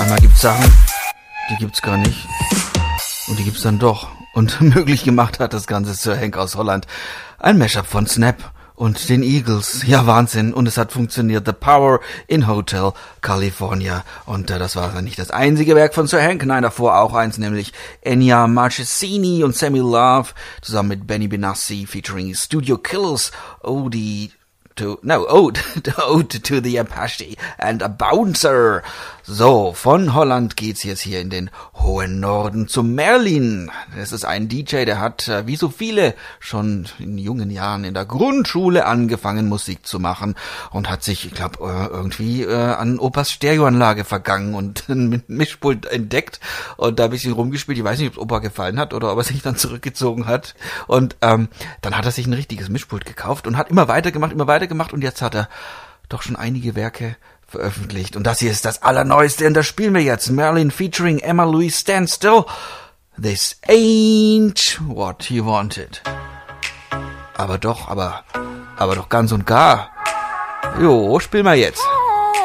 Manchmal gibt's Sachen, die gibt's gar nicht. Und die gibt's dann doch. Und möglich gemacht hat das Ganze Sir Hank aus Holland. Ein Mashup von Snap und den Eagles. Ja, Wahnsinn. Und es hat funktioniert. The Power in Hotel California. Und das war nicht das einzige Werk von Sir Hank. Nein, davor auch eins, nämlich Enya Marchesini und Sammy Love zusammen mit Benny Benassi featuring Studio Killers. Ode to the Apache and a Bouncer. So, von Holland geht's jetzt hier in den hohen Norden zu Merlin. Das ist ein DJ, der hat, wie so viele, schon in jungen Jahren in der Grundschule angefangen, Musik zu machen und hat sich, ich glaube, irgendwie an Opas Stereoanlage vergangen und ein Mischpult entdeckt und da ein bisschen rumgespielt. Ich weiß nicht, ob es Opa gefallen hat oder ob er sich dann zurückgezogen hat. Und dann hat er sich ein richtiges Mischpult gekauft und hat immer weitergemacht und jetzt hat er doch schon einige Werke veröffentlicht. Und das hier ist das Allerneueste und das spielen wir jetzt. Merlin featuring Emma Louise Standstill. This ain't what you wanted. Aber doch ganz und gar. Jo, spielen wir jetzt.